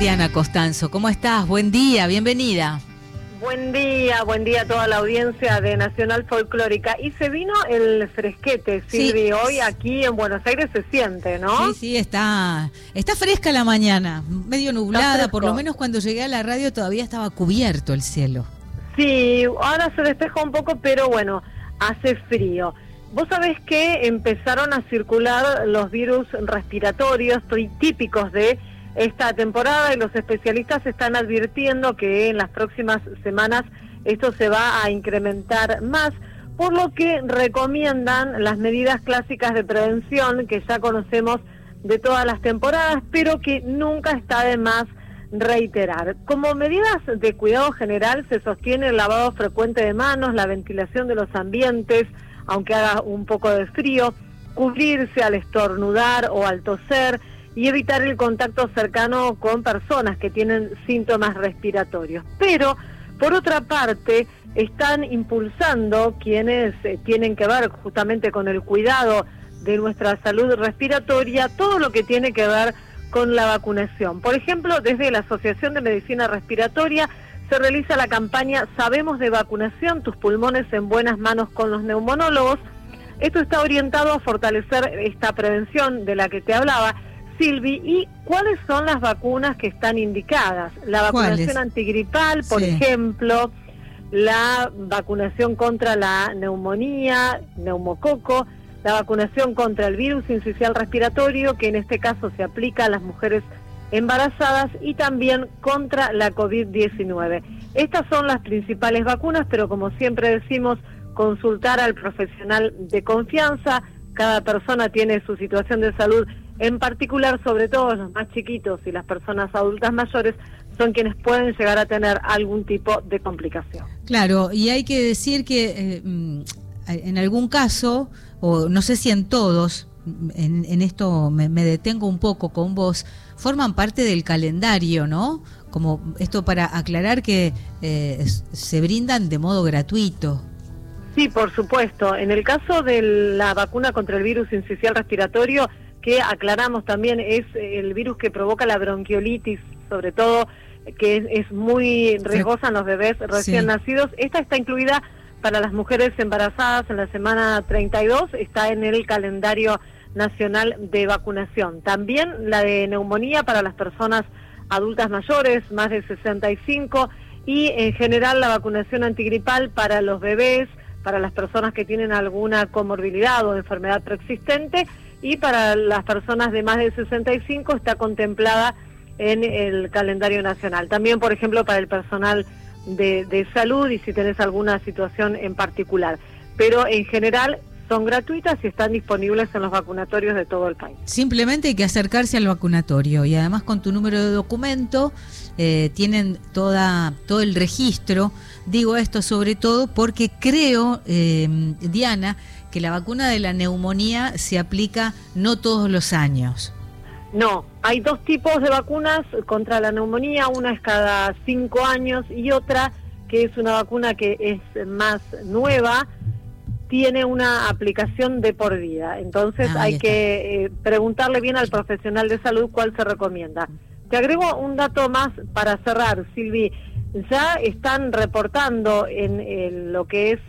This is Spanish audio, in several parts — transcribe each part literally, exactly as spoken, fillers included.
Diana Costanzo. ¿Cómo estás? Buen día, bienvenida. Buen día, buen día a toda la audiencia de Nacional Folclórica. Y se vino el fresquete, Silvi, sí. Hoy aquí en Buenos Aires se siente, ¿no? Sí, sí, está, está fresca la mañana, medio nublada, por lo menos cuando llegué a la radio todavía estaba cubierto el cielo. Sí, ahora se despeja un poco, pero bueno, hace frío. Vos sabés que empezaron a circular los virus respiratorios típicos de esta temporada y los especialistas están advirtiendo que en las próximas semanas esto se va a incrementar más, por lo que recomiendan las medidas clásicas de prevención que ya conocemos de todas las temporadas, pero que nunca está de más reiterar. Como medidas de cuidado general se sostiene el lavado frecuente de manos, la ventilación de los ambientes, aunque haga un poco de frío, cubrirse al estornudar o al toser y evitar el contacto cercano con personas que tienen síntomas respiratorios. Pero, por otra parte, están impulsando quienes eh, tienen que ver justamente con el cuidado de nuestra salud respiratoria, todo lo que tiene que ver con la vacunación. Por ejemplo, desde la Asociación de Medicina Respiratoria se realiza la campaña Sabemos de Vacunación, tus pulmones en buenas manos con los neumonólogos. Esto está orientado a fortalecer esta prevención de la que te hablaba, Silvi. ¿Y cuáles son las vacunas que están indicadas? La vacunación antigripal, por sí. ejemplo, la vacunación contra la neumonía, neumococo, la vacunación contra el virus sincicial respiratorio, que en este caso se aplica a las mujeres embarazadas, y también contra la COVID diecinueve. Estas son las principales vacunas, pero como siempre decimos, consultar al profesional de confianza. Cada persona tiene su situación de salud en particular, sobre todo los más chiquitos y las personas adultas mayores son quienes pueden llegar a tener algún tipo de complicación. Claro, y hay que decir que eh, en algún caso, o no sé si en todos, en, en esto me, me detengo un poco con vos, forman parte del calendario, ¿no? Como esto para aclarar que eh, se brindan de modo gratuito. Sí, por supuesto. En el caso de la vacuna contra el virus sincicial respiratorio, que aclaramos también es el virus que provoca la bronquiolitis, sobre todo que es, es muy riesgosa en los bebés recién sí. nacidos. Esta está incluida para las mujeres embarazadas en la semana treinta y dos, está en el calendario nacional de vacunación. También la de neumonía para las personas adultas mayores, más de sesenta y cinco, y en general la vacunación antigripal para los bebés, para las personas que tienen alguna comorbilidad o enfermedad preexistente, y para las personas de más de sesenta y cinco está contemplada en el calendario nacional. También, por ejemplo, para el personal de, de salud y si tenés alguna situación en particular. Pero en general son gratuitas y están disponibles en los vacunatorios de todo el país. Simplemente hay que acercarse al vacunatorio y además con tu número de documento eh, tienen toda todo el registro. Digo esto sobre todo porque creo, eh, Diana, que la vacuna de la neumonía se aplica no todos los años. No, hay dos tipos de vacunas contra la neumonía, una es cada cinco años y otra, que es una vacuna que es más nueva, tiene una aplicación de por vida. Entonces ah, hay que eh, preguntarle bien al profesional de salud cuál se recomienda. Te agrego un dato más para cerrar, Silvi. Ya están reportando en, en lo que es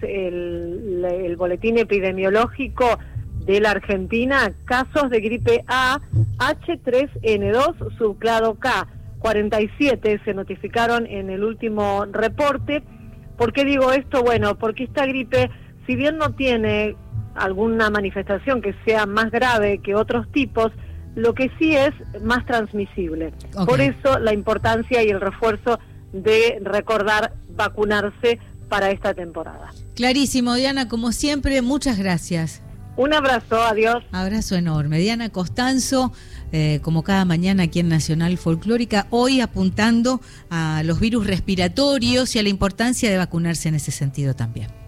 el, el boletín epidemiológico de la Argentina casos de gripe A H tres N dos subclado K. cuarenta y siete se notificaron en el último reporte. ¿Por qué digo esto? Bueno, porque esta gripe, si bien no tiene alguna manifestación que sea más grave que otros tipos, lo que sí es más transmisible. Okay. Por eso la importancia y el refuerzo de recordar vacunarse para esta temporada. Clarísimo, Diana, como siempre, muchas gracias. Un abrazo, adiós. Abrazo enorme. Diana Costanzo, eh, como cada mañana aquí en Nacional Folclórica, hoy apuntando a los virus respiratorios y a la importancia de vacunarse en ese sentido también.